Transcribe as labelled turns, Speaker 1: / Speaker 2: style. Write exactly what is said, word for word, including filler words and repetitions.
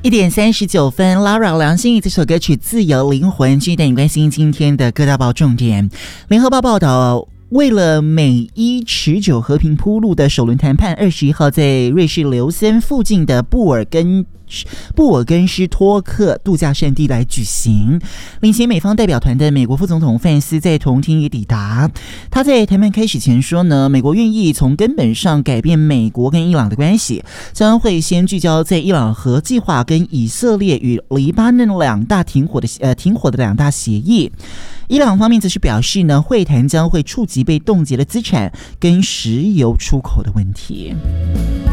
Speaker 1: 一点三十九分 ，Lara 梁心颐这首歌曲《自由灵魂》，继续带你关心今天的各大报重点。联合报报道，为了美伊持久和平铺路的首轮谈判，二十一号在瑞士琉森附近的布尔根布尔根斯托克度假胜地来举行。领衔美方代表团的美国副总统范斯在同天也抵达。他在谈判开始前说呢，美国愿意从根本上改变美国跟伊朗的关系，将会先聚焦在伊朗核计划跟以色列与黎巴嫩两大停火的呃停火的两大协议。伊朗方面则是表示呢，会谈将会触及被冻结的资产跟石油出口的问题。